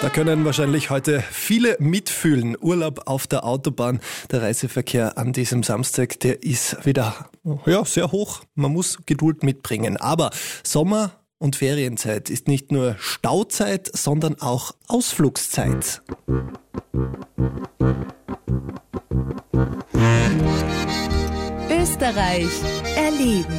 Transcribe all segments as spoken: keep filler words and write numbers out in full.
Da können wahrscheinlich heute viele mitfühlen. Urlaub auf der Autobahn. Der Reiseverkehr an diesem Samstag, der ist wieder ja, sehr hoch. Man muss Geduld mitbringen. Aber Sommer und Ferienzeit ist nicht nur Stauzeit, sondern auch Ausflugszeit. Österreich erleben.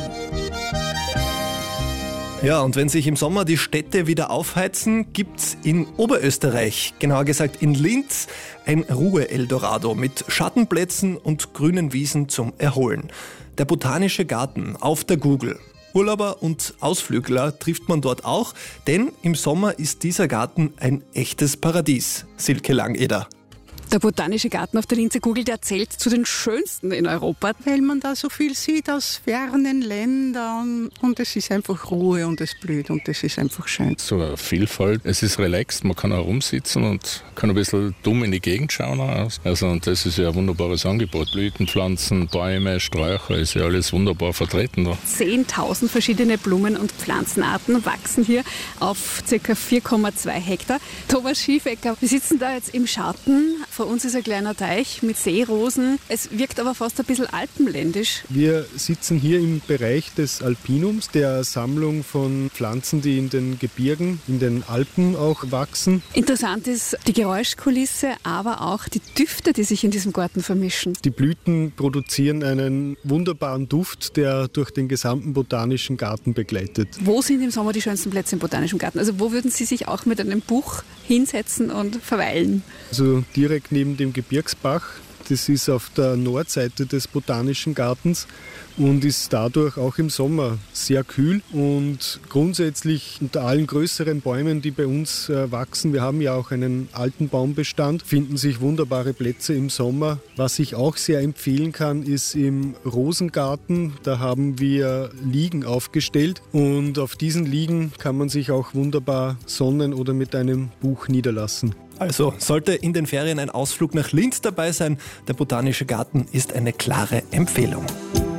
Ja, und wenn sich im Sommer die Städte wieder aufheizen, gibt's in Oberösterreich, genauer gesagt in Linz, ein Ruhe-Eldorado mit Schattenplätzen und grünen Wiesen zum Erholen. Der Botanische Garten auf der Gugel. Urlauber und Ausflügler trifft man dort auch, denn im Sommer ist dieser Garten ein echtes Paradies. Silke Langeder. Der Botanische Garten auf der Linzer Gugel, der zählt zu den schönsten in Europa. Weil man da so viel sieht aus fernen Ländern und es ist einfach Ruhe und es blüht und es ist einfach schön. So eine Vielfalt, es ist relaxed, man kann auch rumsitzen und kann ein bisschen dumm in die Gegend schauen. Also, und das ist ja ein wunderbares Angebot. Blütenpflanzen, Bäume, Sträucher, ist ja alles wunderbar vertreten da. zehntausend verschiedene Blumen- und Pflanzenarten wachsen hier auf ca. vier Komma zwei Hektar. Thomas Schiefecker, wir sitzen da jetzt im Schatten. Vor uns ist ein kleiner Teich mit Seerosen. Es wirkt aber fast ein bisschen alpenländisch. Wir sitzen hier im Bereich des Alpinums, der Sammlung von Pflanzen, die in den Gebirgen, in den Alpen auch wachsen. Interessant ist die Geräuschkulisse, aber auch die Düfte, die sich in diesem Garten vermischen. Die Blüten produzieren einen wunderbaren Duft, der durch den gesamten Botanischen Garten begleitet. Wo sind im Sommer die schönsten Plätze im Botanischen Garten? Also wo würden Sie sich auch mit einem Buch hinsetzen und verweilen? Also direkt neben dem Gebirgsbach. Das ist auf der Nordseite des Botanischen Gartens und ist dadurch auch im Sommer sehr kühl. Und grundsätzlich unter allen größeren Bäumen, die bei uns äh, wachsen, wir haben ja auch einen alten Baumbestand, finden sich wunderbare Plätze im Sommer. Was ich auch sehr empfehlen kann, ist im Rosengarten. Da haben wir Liegen aufgestellt und auf diesen Liegen kann man sich auch wunderbar sonnen oder mit einem Buch niederlassen. Also sollte in den Ferien ein Ausflug nach Linz dabei sein, der Botanische Garten ist eine klare Empfehlung.